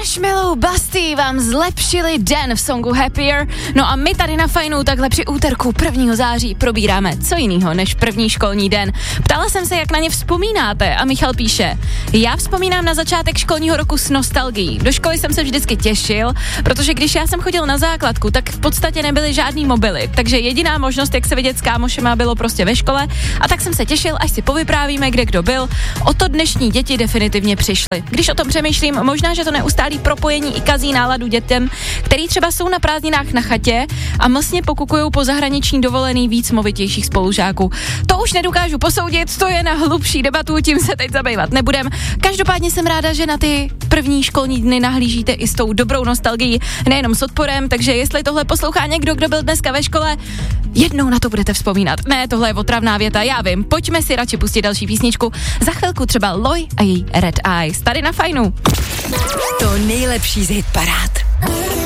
Marshmallow Busty vám zlepšili den v songu Happier. No a my tady na Fajnu takhle při úterku 1. září probíráme co jinýho než první školní den. Ptala jsem se, jak na ně vzpomínáte a Michal píše: já vzpomínám na začátek školního roku s nostalgií. Do školy jsem se vždycky těšil, protože když já jsem chodil na základku, tak v podstatě nebyly žádný mobily, takže jediná možnost, jak se vidět s kámošema, bylo prostě ve škole, a tak jsem se těšil, až si povyprávíme, kde kdo byl. O to dnešní děti definitivně přišly. Když o tom přemýšlím, možná, že to neustálý propojení i kazí náladu dětem, který třeba jsou na prázdninách na chatě a mlsně pokukujou po zahraniční dovolený víc movitějších spolužáků. To už nedokážu posoudit, to je na hlubší debatu, tím se teď zabývat nebudem. Každopádně jsem ráda, že na ty první školní dny nahlížíte i s tou dobrou nostalgií, nejenom s odporem, takže jestli tohle poslouchá někdo, kdo byl dneska ve škole, jednou na to budete vzpomínat. Ne, tohle je otravná věta, já vím. Pojďme si radši pustit další písničku. Za chvilku třeba Loj a její Red Eyes. Tady na Fajnu. To nejlepší z hitparád.